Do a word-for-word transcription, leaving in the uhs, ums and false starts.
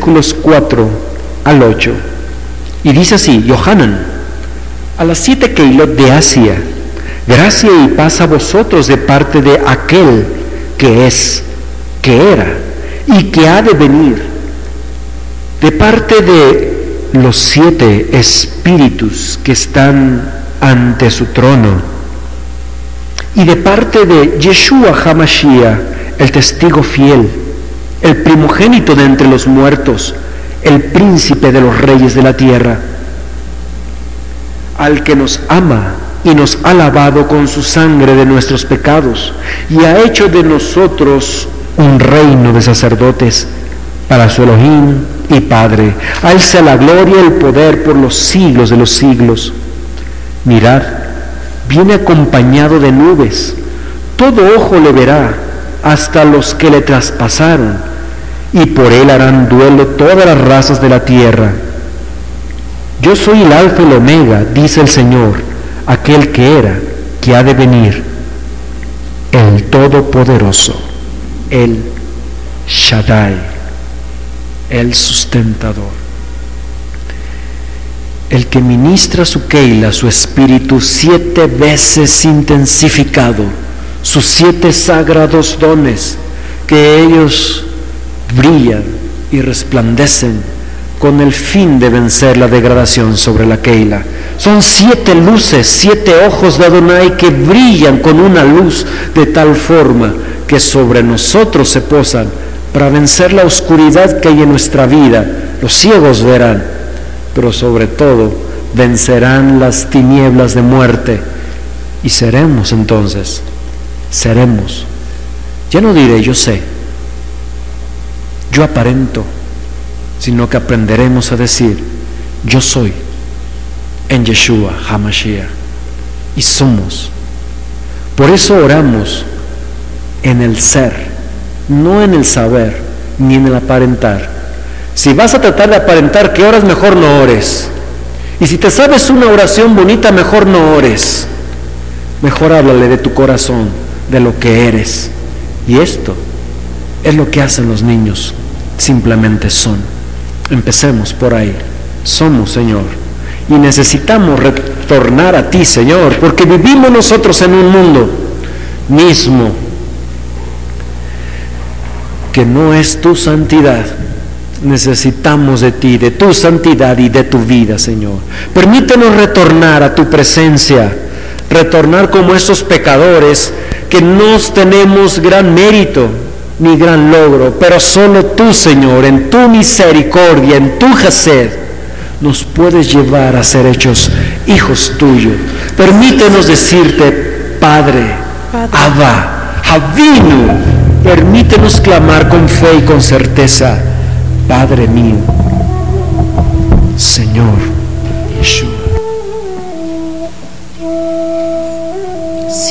versículos cuatro al ocho. Y dice así: Yohanan, a las siete Keilot de Asia, gracia y paz a vosotros de parte de aquel que es, que era y que ha de venir, de parte de los siete espíritus que están ante su trono, y de parte de Yeshua HaMashiach, el testigo fiel, el primogénito de entre los muertos, el príncipe de los reyes de la tierra, al que nos ama y nos ha lavado con su sangre de nuestros pecados, y ha hecho de nosotros un reino de sacerdotes para su Elohim y Padre. A él sea la gloria y el poder por los siglos de los siglos. Mirad, viene acompañado de nubes, todo ojo le verá, hasta los que le traspasaron, y por él harán duelo todas las razas de la tierra. Yo soy el Alfa y el Omega, dice el Señor, aquel que era, que ha de venir, el Todopoderoso, el Shaddai, el sustentador, el que ministra su Keila, su espíritu siete veces intensificado, sus siete sagrados dones, que ellos brillan y resplandecen con el fin de vencer la degradación sobre la Keila. Son siete luces, siete ojos de Adonai que brillan con una luz de tal forma que sobre nosotros se posan para vencer la oscuridad que hay en nuestra vida. Los ciegos verán, pero sobre todo vencerán las tinieblas de muerte, y seremos entonces, seremos, ya no diré yo sé, yo aparento, sino que aprenderemos a decir yo soy en Yeshua HaMashiach, y somos. Por eso oramos en el ser, no en el saber ni en el aparentar. Si vas a tratar de aparentar que oras, mejor no ores. Y si te sabes una oración bonita, mejor no ores. Mejor háblale de tu corazón, de lo que eres. Y esto es lo que hacen los niños, simplemente son. Empecemos por ahí. Somos, Señor, y necesitamos retornar a ti, Señor, porque vivimos nosotros en un mundo mismo que no es tu santidad. Necesitamos de ti, de tu santidad y de tu vida, Señor. Permítenos retornar a tu presencia, retornar como esos pecadores que no tenemos gran mérito ni gran logro, pero solo tú, Señor, en tu misericordia, en tu Hesed, nos puedes llevar a ser hechos hijos tuyos. Permítenos decirte, Padre, Padre. Abba, Avinu. Permítenos clamar con fe y con certeza, Padre mío, Señor.